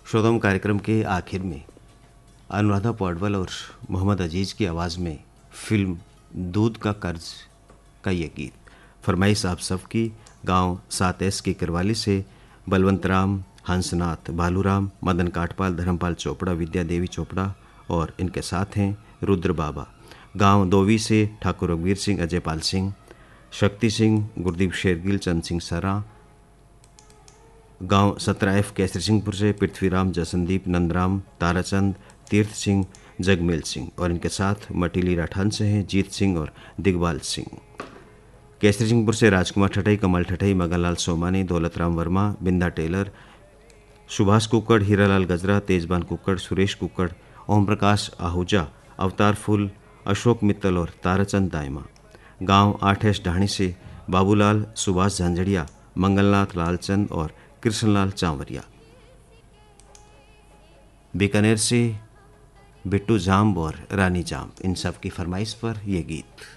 श्रोताओं, कार्यक्रम के आखिर में अनुराधा पौडवाल और मोहम्मद अजीज़ की आवाज़ में फिल्म दूध का कर्ज का ये गीत। फरमाइश आप सबकी गांव 7S की करवाली से बलवंत राम, हंसनाथ, भालूराम, मदन काटपाल, धर्मपाल चोपड़ा, विद्या देवी चोपड़ा और इनके साथ हैं रुद्र बाबा। गांव दोवी से ठाकुर रघुवीर सिंह, अजय पाल सिंह, शक्ति सिंह, गुरदीप शेरगिल, चंद सिंह सरा। गांव 17F केसरी सिंहपुर से पृथ्वीराम, जसनदीप, नंदराम, ताराचंद, तीर्थ सिंह, जगमेल सिंह और इनके साथ मटीली राठान से हैं जीत सिंह और दिगवाल सिंह। केसरी सिंहपुर से राजकुमार ठठई, कमल ठठई, मगनलाल सोमानी, दौलतराम वर्मा, बिंदा टेलर, सुभाष कुक्कड़, हीरालाल गजरा, तेजबान कुक्कड़, सुरेश कुक्कड़, ओम प्रकाश आहूजा, अवतार फुल, अशोक मित्तल और ताराचंद दायमा। गांव 8S ढाणी से बाबूलाल, सुभाष झांझड़िया, मंगलनाथ लालचंद और कृष्णलाल चांवरिया। बीकानेर से बिट्टू जाम्ब और रानी जाम्ब, इन सब की फरमाइश पर यह गीत।